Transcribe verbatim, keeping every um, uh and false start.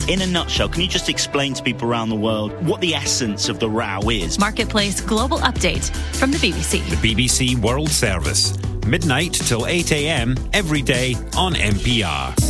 In a nutshell, can you just explain to people around the world what the essence of the row is? Marketplace Global Update from the B B C. The B B C World Service. Midnight till eight a.m. every day on N P R.